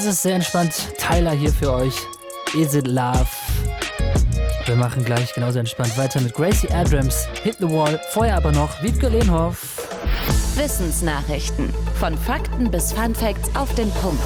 Es ist sehr entspannt. Tyler hier für euch. Is it love? Wir machen gleich genauso entspannt weiter mit Gracie Abrams, Hit the Wall. Vorher aber noch Wiebke Lehnhoff. Wissensnachrichten. Von Fakten bis Funfacts auf den Punkt.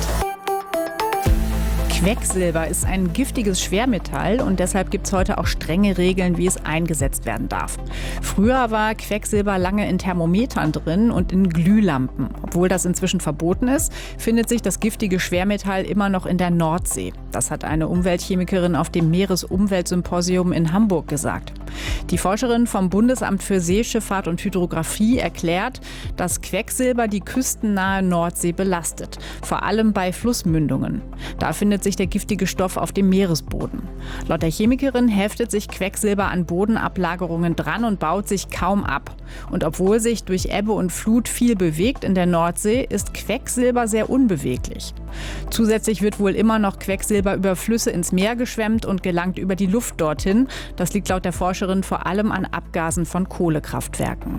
Quecksilber ist ein giftiges Schwermetall und deshalb gibt es heute auch strenge Regeln, wie es eingesetzt werden darf. Früher war Quecksilber lange in Thermometern drin und in Glühlampen. Obwohl das inzwischen verboten ist, findet sich das giftige Schwermetall immer noch in der Nordsee. Das hat eine Umweltchemikerin auf dem Meeresumweltsymposium in Hamburg gesagt. Die Forscherin vom Bundesamt für Seeschifffahrt und Hydrographie erklärt, dass Quecksilber die küstennahe Nordsee belastet, vor allem bei Flussmündungen. Da findet sich der giftige Stoff auf dem Meeresboden. Laut der Chemikerin heftet sich Quecksilber an Bodenablagerungen dran und baut sich kaum ab. Und obwohl sich durch Ebbe und Flut viel bewegt in der Nordsee, ist Quecksilber sehr unbeweglich. Zusätzlich wird wohl immer noch Quecksilber über Flüsse ins Meer geschwemmt und gelangt über die Luft dorthin. Das liegt laut der Forscherin vor allem an Abgasen von Kohlekraftwerken.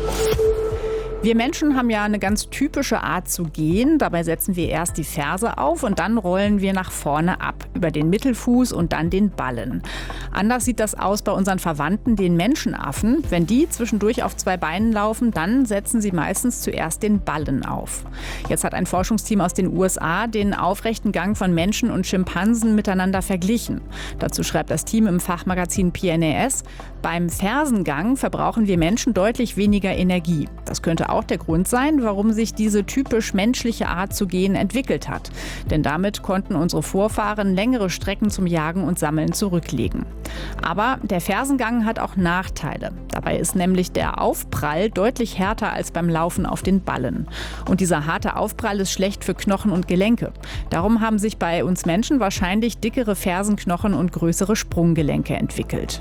Wir Menschen haben ja eine ganz typische Art zu gehen. Dabei setzen wir erst die Ferse auf und dann rollen wir nach vorne ab, über den Mittelfuß und dann den Ballen. Anders sieht das aus bei unseren Verwandten, den Menschenaffen. Wenn die zwischendurch auf zwei Beinen laufen, dann setzen sie meistens zuerst den Ballen auf. Jetzt hat ein Forschungsteam aus den USA den aufrechten Gang von Menschen und Schimpansen miteinander verglichen. Dazu schreibt das Team im Fachmagazin PNAS: Beim Fersengang verbrauchen wir Menschen deutlich weniger Energie. Das könnte auch der Grund sein, warum sich diese typisch menschliche Art zu gehen entwickelt hat. Denn damit konnten unsere Vorfahren längere Strecken zum Jagen und Sammeln zurücklegen. Aber der Fersengang hat auch Nachteile. Dabei ist nämlich der Aufprall deutlich härter als beim Laufen auf den Ballen. Und dieser harte Aufprall ist schlecht für Knochen und Gelenke. Darum haben sich bei uns Menschen wahrscheinlich dickere Fersenknochen und größere Sprunggelenke entwickelt.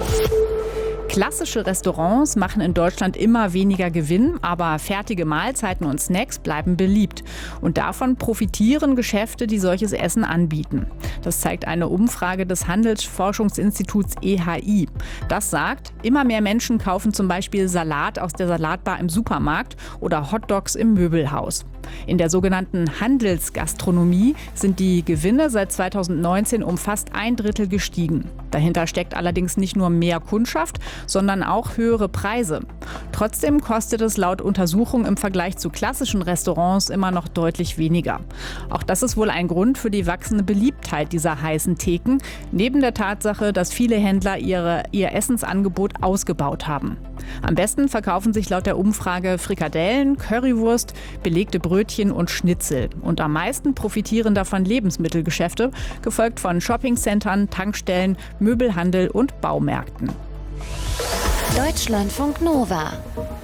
Klassische Restaurants machen in Deutschland immer weniger Gewinn, aber fertige Mahlzeiten und Snacks bleiben beliebt. Und davon profitieren Geschäfte, die solches Essen anbieten. Das zeigt eine Umfrage des Handelsforschungsinstituts EHI. Das sagt, immer mehr Menschen kaufen zum Beispiel Salat aus der Salatbar im Supermarkt oder Hotdogs im Möbelhaus. In der sogenannten Handelsgastronomie sind die Gewinne seit 2019 um fast 1/3 gestiegen. Dahinter steckt allerdings nicht nur mehr Kundschaft, sondern auch höhere Preise. Trotzdem kostet es laut Untersuchung im Vergleich zu klassischen Restaurants immer noch deutlich weniger. Auch das ist wohl ein Grund für die wachsende Beliebtheit dieser heißen Theken, neben der Tatsache, dass viele Händler ihr Essensangebot ausgebaut haben. Am besten verkaufen sich laut der Umfrage Frikadellen, Currywurst, belegte Brötchen und Schnitzel. Und am meisten profitieren davon Lebensmittelgeschäfte, gefolgt von Shoppingcentern, Tankstellen, Möbelhandel und Baumärkten. Deutschlandfunk Nova